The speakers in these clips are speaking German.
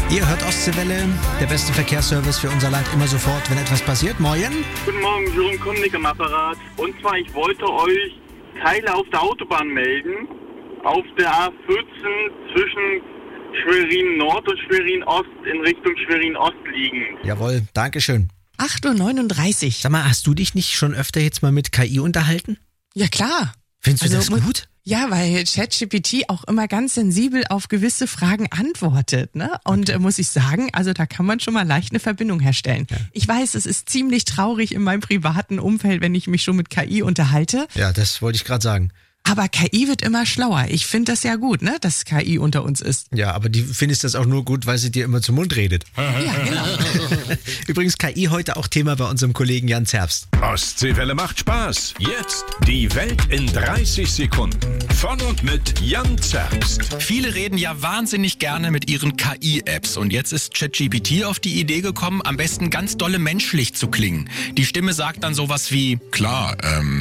Ihr hört Ostseewelle, der beste Verkehrsservice für unser Land immer sofort, wenn etwas passiert. Moin. Guten Morgen, Jerome Komnik am Apparat. Und zwar, ich wollte euch Teile auf der Autobahn melden, auf der A14 zwischen Schwerin Nord und Schwerin Ost in Richtung Schwerin Ost liegend. Jawohl, Dankeschön. 8:39 Uhr. Sag mal, hast du dich nicht schon öfter jetzt mal mit KI unterhalten? Ja, klar. Findest du das gut? Ja, weil ChatGPT auch immer ganz sensibel auf gewisse Fragen antwortet, ne? Und muss ich sagen, also da kann man schon mal leicht eine Verbindung herstellen. Ja. Ich weiß, es ist ziemlich traurig in meinem privaten Umfeld, wenn ich mich schon mit KI unterhalte. Ja, das wollte ich gerade sagen. Aber KI wird immer schlauer. Ich finde das ja gut, ne, dass KI unter uns ist. Ja, aber die findest das auch nur gut, weil sie dir immer zum Mund redet. Ja, genau. Übrigens KI heute auch Thema bei unserem Kollegen Jan Zerbst. Ostseewelle macht Spaß. Jetzt die Welt in 30 Sekunden. Von und mit Jan Zerbst. Viele reden ja wahnsinnig gerne mit ihren KI-Apps. Und jetzt ist ChatGPT auf die Idee gekommen, am besten ganz dolle menschlich zu klingen. Die Stimme sagt dann sowas wie, klar,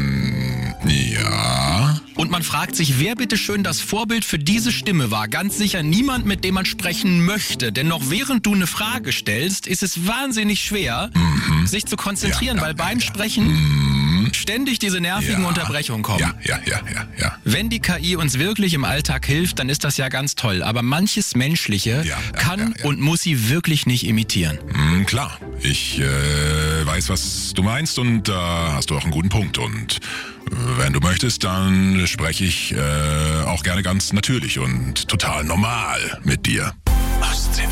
ja. Und man fragt sich, wer bitteschön das Vorbild für diese Stimme war. Ganz sicher niemand, mit dem man sprechen möchte. Denn noch während du eine Frage stellst, ist es wahnsinnig schwer, sich zu konzentrieren, weil beim Sprechen ständig diese nervigen Unterbrechungen kommen. Ja. Wenn die KI uns wirklich im Alltag hilft, dann ist das ja ganz toll. Aber manches Menschliche kann und muss sie wirklich nicht imitieren. Klar, ich weiß, was du meinst und da hast du auch einen guten Punkt. Und wenn du möchtest, dann spreche ich auch gerne ganz natürlich und total normal mit dir.